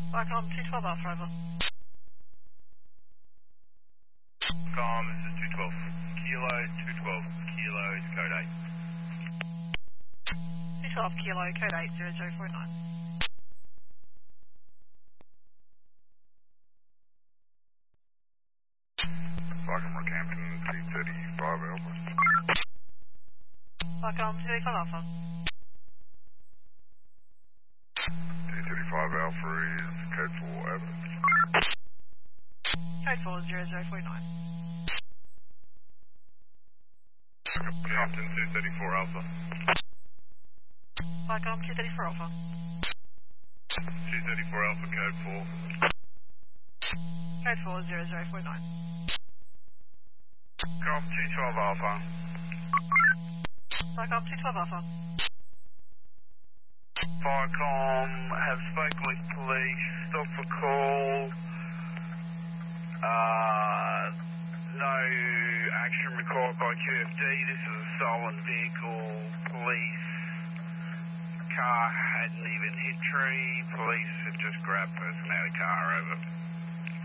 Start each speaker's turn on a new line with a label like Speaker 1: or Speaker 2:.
Speaker 1: Vicom 212 Alpha, over.
Speaker 2: Com, this is 212. Kilo, 212. Kilo, code 8.
Speaker 1: 212 Kilo, code 80049.
Speaker 2: Vicom Rockhampton, 235 Alpha.
Speaker 1: Vicom 235 Alpha.
Speaker 2: 235 Alpha is code 4, over.
Speaker 1: Code 40049.
Speaker 2: Rockhampton, 234 Alpha.
Speaker 1: Vicom 234 Alpha.
Speaker 2: 234 Alpha, code 4.
Speaker 1: Code 40049.
Speaker 2: Com, 212 Alpha.
Speaker 1: Vicom 212 Alpha.
Speaker 2: Vicom, have spoken with police, stop for call. No action required by QFD. This is a stolen vehicle. Police car hadn't even hit tree. Police have just grabbed person out of car, over.